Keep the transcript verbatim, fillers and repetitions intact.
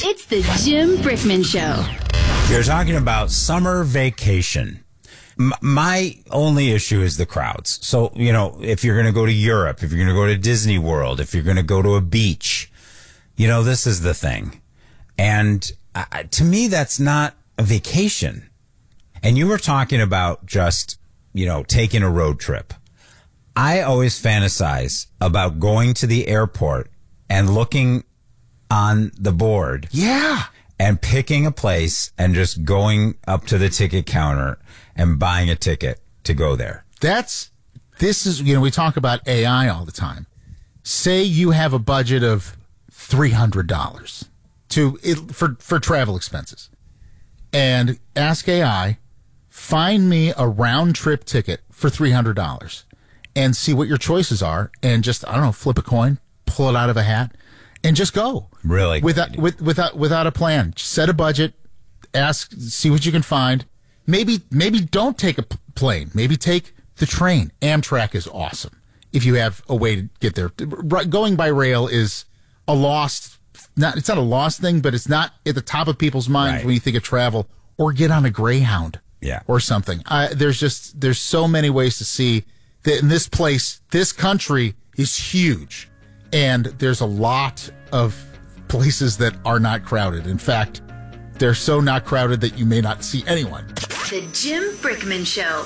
It's the Jim Brickman Show. You're talking about summer vacation. M- my only issue is the crowds. So, you know, if you're going to go to Europe, if you're going to go to Disney World, if you're going to go to a beach, you know, this is the thing. And uh, to me, that's not a vacation. And you were talking about just, you know, taking a road trip. I always fantasize about going to the airport and looking on the board. Yeah. And picking a place and just going up to the ticket counter and buying a ticket to go there. That's, this is, you know, we talk about A I all the time. Say you have a budget of three hundred dollars to for, for travel expenses. And ask A I, find me a round trip ticket for three hundred dollars and see what your choices are. And just, I don't know, flip a coin, pull it out of a hat. And just go. Really? Without with, without without a plan. Set a budget. Ask, see what you can find. Maybe maybe don't take a p- plane. Maybe take the train. Amtrak is awesome if you have a way to get there. Going by rail is a lost. Not it's not a lost thing, but it's not at the top of people's minds Right. when you think of travel. Or get on a Greyhound. Yeah. Or something. Uh, there's just there's so many ways to see that in this place, this country is huge. And there's a lot of places that are not crowded. In fact, they're so not crowded that you may not see anyone. The Jim Brickman Show.